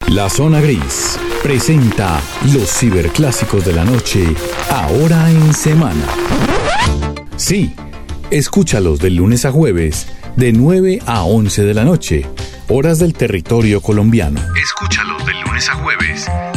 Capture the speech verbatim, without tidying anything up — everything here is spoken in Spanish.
La Zona Gris presenta los ciberclásicos de la noche, ahora en semana. Sí, escúchalos de lunes a jueves, de nueve a once de la noche, horas del territorio colombiano. Escúchalos de lunes a jueves,